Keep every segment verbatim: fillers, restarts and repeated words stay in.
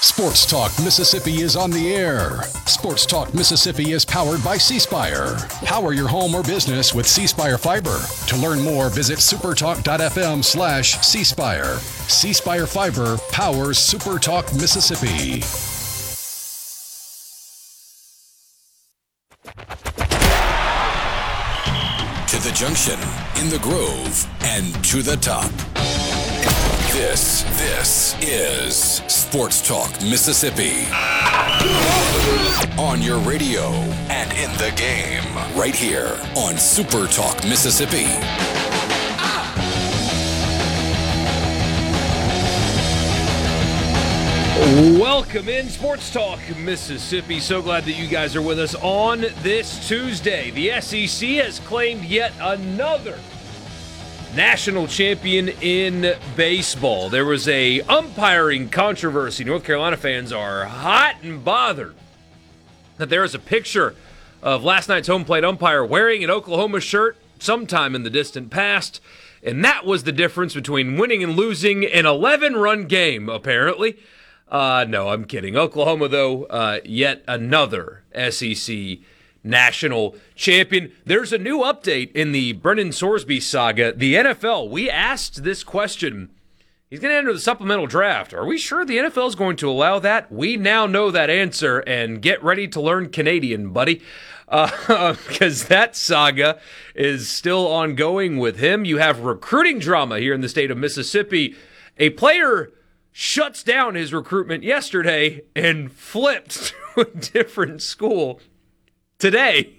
Sports Talk Mississippi is on the air. Sports Talk Mississippi is powered by C Spire. Power your home or business with C Spire Fiber. To learn more, visit supertalk.fm slash C Spire. C Spire Fiber powers Super Talk Mississippi. To the junction, in the Grove, and to the top. This, this is Sports Talk Mississippi. On your radio and in the game, right here on Super Talk Mississippi. Welcome in Sports Talk Mississippi. So glad that you guys are with us on this Tuesday. The S E C has claimed yet another national champion in baseball. There was a umpiring controversy. North Carolina fans are hot and bothered that there is a picture of last night's home plate umpire wearing an Oklahoma shirt sometime in the distant past, and that was the difference between winning and losing an eleven-run game, apparently. Uh, no, I'm kidding. Oklahoma, though, uh, yet another S E C national champion. There's a new update in the Brennan Sorsby saga. The N F L, we asked this question. He's going to enter the supplemental draft. Are we sure the N F L is going to allow that? We now know that answer, and get ready to learn Canadian, buddy, uh, because that saga is still ongoing with him. You have recruiting drama here in the state of Mississippi. A player shuts down his recruitment yesterday and flipped to a different school today.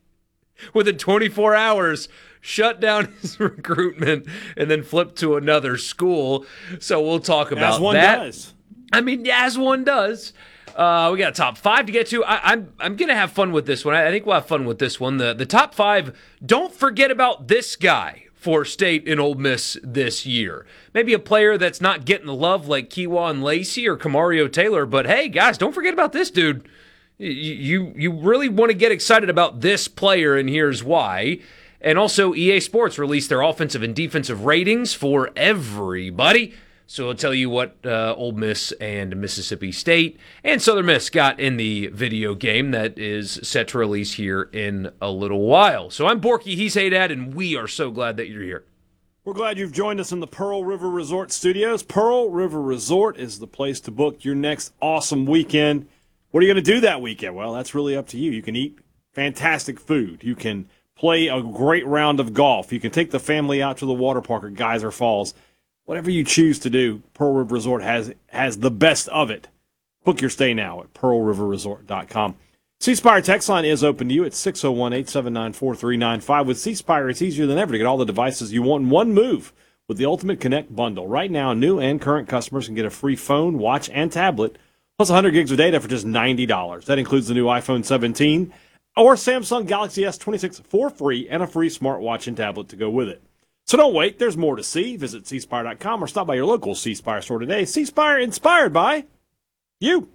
Within twenty-four hours, shut down his recruitment and then flipped to another school. So we'll talk about as one that. Does. I mean, as one does. Uh, we got a top five to get to. I, I'm I'm gonna have fun with this one. I, I think we'll have fun with this one. The the top five. Don't forget about this guy for State and Ole Miss this year. Maybe a player that's not getting the love like Kewan Lacey or Kamario Taylor, but hey, guys, don't forget about this dude. You, you, you really want to get excited about this player, and here's why. And also, E A Sports released their offensive and defensive ratings for everybody. So I'll tell you what uh, Ole Miss and Mississippi State and Southern Miss got in the video game that is set to release here in a little while. So I'm Borky, he's Haydad, and we are so glad that you're here. We're glad you've joined us in the Pearl River Resort Studios. Pearl River Resort is the place to book your next awesome weekend. What are you going to do that weekend? Well, that's really up to you. You can eat fantastic food. You can play a great round of golf. You can take the family out to the water park at Geyser Falls. Whatever you choose to do, Pearl River Resort has has the best of it. Book your stay now at pearl river resort dot com. C Spire text line is open to you at six oh one, eight seven nine, four three nine five. With C Spire, it's easier than ever to get all the devices you want in one move with the Ultimate Connect bundle. Right now, new and current customers can get a free phone, watch, and tablet, plus one hundred gigs of data for just ninety dollars. That includes the new iPhone seventeen or Samsung Galaxy S twenty-six for free and a free smartwatch and tablet to go with it. So don't wait. There's more to see. Visit c spire dot com or stop by your local C Spire store today. C Spire, inspired by you.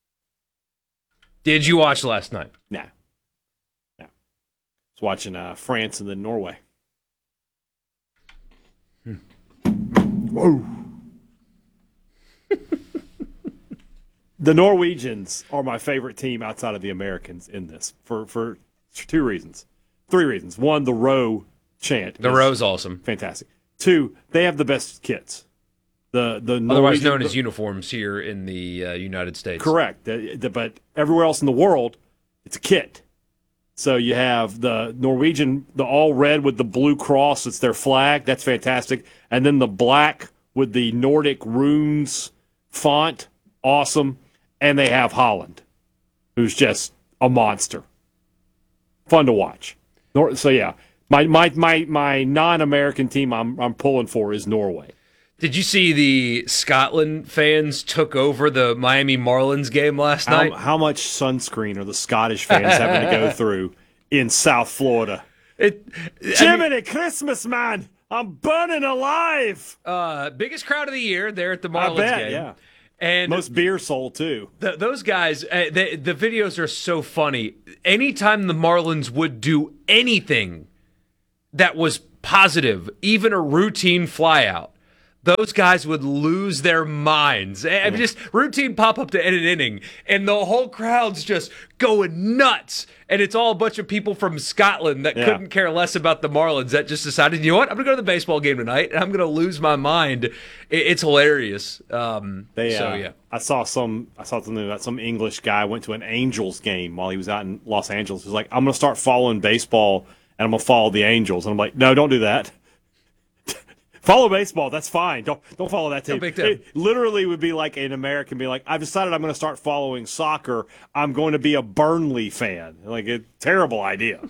Did you watch last night? Nah. Nah. I was watching uh, France and then Norway. Hmm. Whoa. The Norwegians are my favorite team outside of the Americans in this for, for two reasons. Three reasons. One, the row chant. The row's awesome. Fantastic. Two, they have the best kits. The the Otherwise Norwegian, known as uniforms here in the uh, United States. Correct. The, the, but everywhere else in the world, it's a kit. So you have the Norwegian, the all red with the blue cross. It's their flag. That's fantastic. And then the black with the Nordic runes font. Awesome. And they have Holland, who's just a monster. Fun to watch. So, yeah. My my my my non-American team I'm I'm pulling for is Norway. Did you see the Scotland fans took over the Miami Marlins game last how, night? How much sunscreen are the Scottish fans having to go through in South Florida? It, Jiminy I mean, Christmas, man! I'm burning alive. Uh, biggest crowd of the year there at the Marlins I bet, game. Yeah. And most beer sold too. The, those guys, uh, the, the videos are so funny. Anytime the Marlins would do anything that was positive, even a routine flyout, those guys would lose their minds. I mean, just routine pop up to end an inning, and the whole crowd's just going nuts. And it's all a bunch of people from Scotland that yeah. couldn't care less about the Marlins that just decided, you know what, I'm going to go to the baseball game tonight, and I'm going to lose my mind. It's hilarious. Um, they, so, uh, yeah. I saw some. I saw something about some English guy went to an Angels game while he was out in Los Angeles. He was like, I'm going to start following baseball, and I'm going to follow the Angels. And I'm like, no, don't do that. Follow baseball. That's fine. Don't don't follow that team. No big deal. It literally would be like an American be like, I've decided I'm going to start following soccer. I'm going to be a Burnley fan. Like a terrible idea.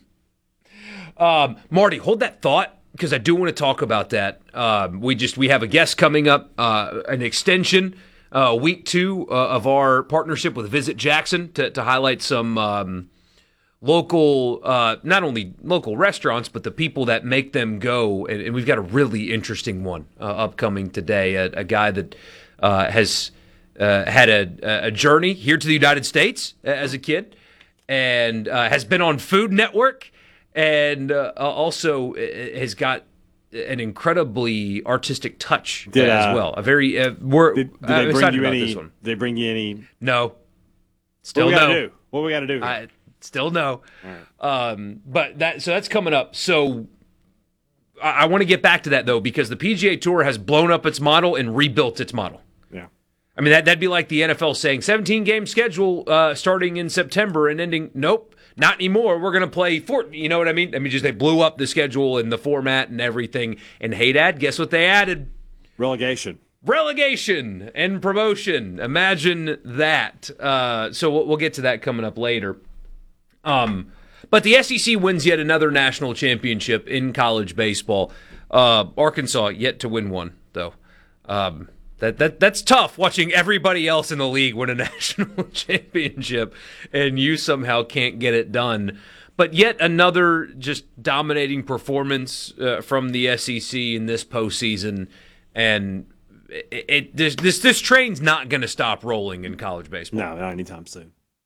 um, Marty, hold that thought because I do want to talk about that. Um, we just we have a guest coming up, uh, an extension, uh, week two uh, of our partnership with Visit Jackson to to highlight some. Um, Local, uh, not only local restaurants, but the people that make them go. And, and we've got a really interesting one uh, upcoming today. A, a guy that uh, has uh, had a, a journey here to the United States as a kid and uh, has been on Food Network and uh, also has got an incredibly artistic touch did, as uh, well. A very, uh, we're did, did I'm they bring excited you about any, this one. Did they bring you any? No. Still what we no. Gotta do? What we got to do here? I, Still no. Right. Um, but that so that's coming up. So I, I want to get back to that, though, because the P G A Tour has blown up its model and rebuilt its model. Yeah. I mean, that, that'd be like the N F L saying seventeen-game schedule uh, starting in September and ending. Nope, not anymore. We're going to play four. You know what I mean? I mean, just they blew up the schedule and the format and everything. And hey, Dad, guess what they added? Relegation. Relegation and promotion. Imagine that. Uh, so we'll, we'll get to that coming up later. Um, but the S E C wins yet another national championship in college baseball. Uh, Arkansas yet to win one, though. Um, that that that's tough watching everybody else in the league win a national championship, and you somehow can't get it done. But yet another just dominating performance uh, from the S E C in this postseason, and it, it this this this train's not going to stop rolling in college baseball. No, not anytime soon.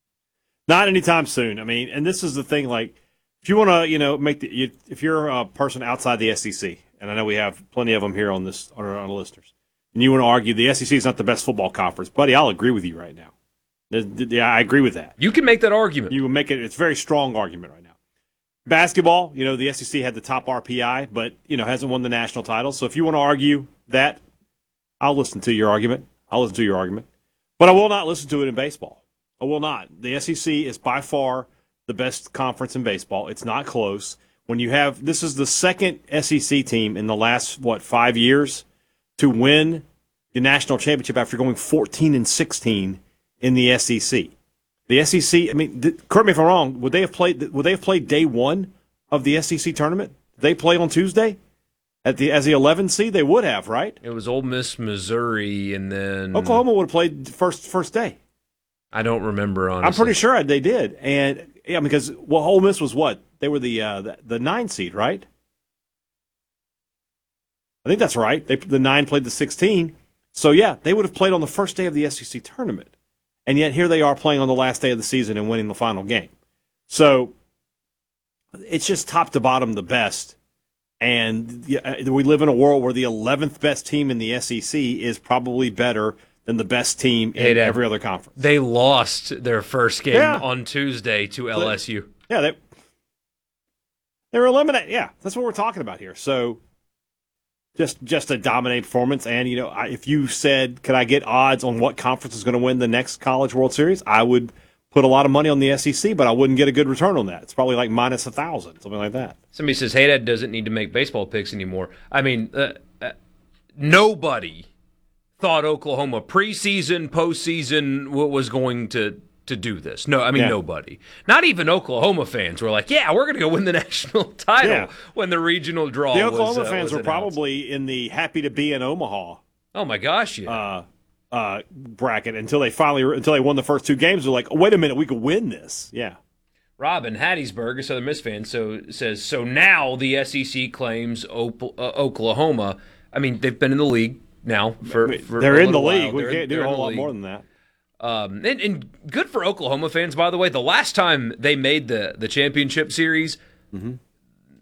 Not anytime soon. I mean, and this is the thing, like, if you want to, you know, make the, you, if you're a person outside the S E C, and I know we have plenty of them here on this, on our, on our listeners, and you want to argue the S E C is not the best football conference, buddy, I'll agree with you right now. Yeah, I agree with that. You can make that argument. You can make it, it's a very strong argument right now. Basketball, you know, the S E C had the top R P I, but, you know, hasn't won the national title. So if you want to argue that, I'll listen to your argument. I'll listen to your argument. But I will not listen to it in baseball. I will not. The S E C is by far the best conference in baseball. It's not close. When you have, this is the second S E C team in the last, what, five years to win the national championship after going fourteen and sixteen in the S E C. The S E C, I mean, th- correct me if I'm wrong, would they have played, would they have played day one of the S E C tournament? Did they play on Tuesday? At the, as the eleventh seed? They would have, right? It was Ole Miss, Missouri, and then Oklahoma would have played first first day. I don't remember, honestly. I'm pretty sure they did. And, yeah, because, well, Ole Miss was what? They were the uh, the, the nine seed, right? I think that's right. They, the nine played the sixteen. So, yeah, they would have played on the first day of the S E C tournament. And yet here they are playing on the last day of the season and winning the final game. So it's just top to bottom the best. And we live in a world where the eleventh best team in the S E C is probably better than the best team in hey, every other conference. They lost their first game yeah. on Tuesday to L S U. Yeah, they, they were eliminated. Yeah, that's what we're talking about here. So just just a dominant performance. And, you know, I, if you said, could I get odds on what conference is going to win the next College World Series, I would put a lot of money on the S E C, but I wouldn't get a good return on that. It's probably like minus a thousand, something like that. Somebody says, hey, Dad doesn't need to make baseball picks anymore. I mean, uh, uh, nobody thought Oklahoma preseason, postseason was going to, to do this. No, I mean, yeah. nobody. Not even Oklahoma fans were like, yeah, we're going to go win the national title yeah. when the regional draw the was The Oklahoma uh, fans was were announced. probably in the happy to be in Omaha. Oh, my gosh, yeah. Uh, uh, bracket until they finally until they won the first two games. They're like, oh, wait a minute, we could win this. Yeah. Rob in Hattiesburg, a Southern Miss fan, so says, so now the S E C claims Op- uh, Oklahoma. I mean, they've been in the league now for, for they're a in the while. league. We they're, can't do a whole lot more than that. Um, and, and good for Oklahoma fans, by the way. The last time they made the, the championship series, mm-hmm.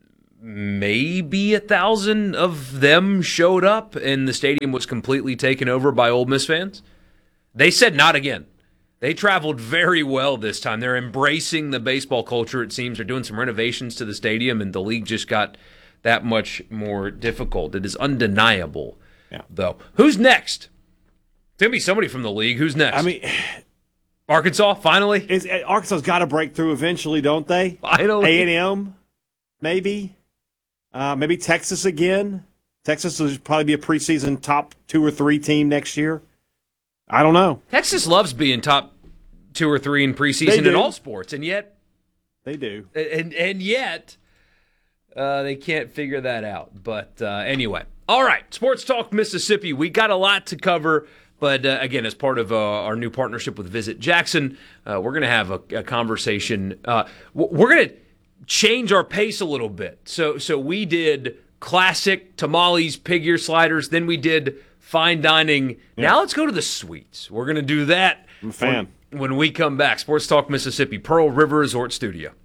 maybe a thousand of them showed up and the stadium was completely taken over by Ole Miss fans. They said not again. They traveled very well this time. They're embracing the baseball culture, it seems. They're doing some renovations to the stadium, and the league just got that much more difficult. It is undeniable, yeah. though. Who's next? It's going to be somebody from the league. Who's next? I mean, Arkansas, finally? Is, Arkansas's got to break through eventually, don't they? Finally. A and M, maybe. Uh, maybe Texas again. Texas will probably be a preseason top two or three team next year. I don't know. Texas loves being top two or three in preseason in all sports, and yet they do. And and yet uh, they can't figure that out. But uh, anyway, all right. Sports Talk Mississippi. We got a lot to cover, but uh, again, as part of uh, our new partnership with Visit Jackson, uh, we're going to have a, a conversation. Uh, we're going to change our pace a little bit. So so we did classic tamales, pig ear sliders. Then we did fine dining. Yeah. Now let's go to the sweets. We're going to do that I'm a fan. When, when we come back. Sports Talk Mississippi, Pearl River Resort Studio.